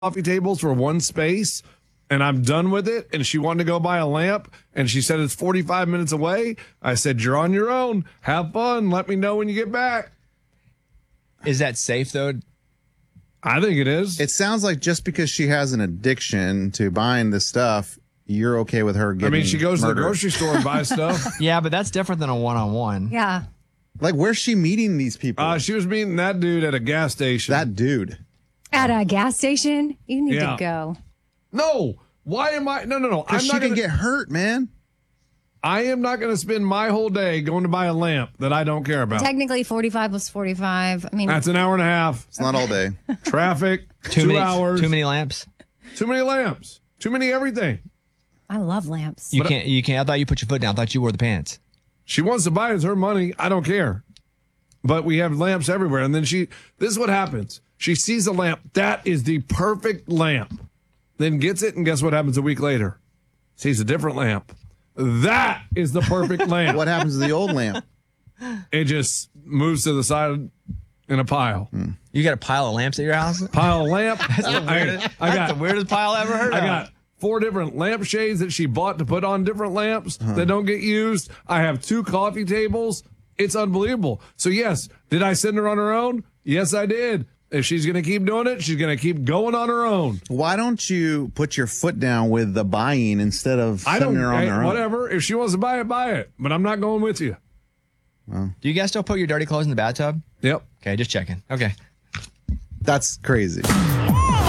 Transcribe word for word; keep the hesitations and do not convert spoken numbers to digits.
coffee tables for one space and I'm done with it. And she wanted to go buy a lamp and she said it's forty-five minutes away. I said, you're on your own. Have fun. Let me know when you get back. Is that safe, though? I think it is. It sounds like just because she has an addiction to buying this stuff, you're okay with her getting I mean, she goes murdered. to the grocery store and buys stuff. Yeah, but that's different than a one-on-one. Yeah. Like, where's she meeting these people? Uh, she was meeting that dude at a gas station. that dude. At a gas station? You need Yeah. to go. No. Why am I? No, no, no. I'm Because she not can gonna, get hurt, man. I am not going to spend my whole day going to buy a lamp that I don't care about. Technically, forty-five plus forty-five. I mean, That's an hour and a half. It's not all day. Traffic. Too two many, hours. Too many lamps. Too many lamps. Too many everything. I love lamps. You can't. You can't. I thought you put your foot down. I thought you wore the pants. She wants to buy it. It's her money. I don't care. But we have lamps everywhere. And then she, this is what happens. She sees a lamp. That is the perfect lamp. Then gets it. And guess what happens a week later? Sees a different lamp. That is the perfect lamp. What happens to the old lamp? It just moves to the side in a pile. Hmm. You got a pile of lamps at your house? Pile of lamp. That's the weirdest, I, I got, that's the weirdest pile I ever heard I of. got four different lampshades that she bought to put on different lamps Uh-huh. that don't get used. I have two coffee tables. It's unbelievable. So, yes, did I send her on her own? Yes, I did. If she's going to keep doing it, she's going to keep going on her own. Why don't you put your foot down with the buying instead of I sending don't, her on hey, their own? whatever. If she wants to buy it, buy it. But I'm not going with you. Do you guys still put your dirty clothes in the bathtub? Yep. Okay, just checking. Okay. That's crazy.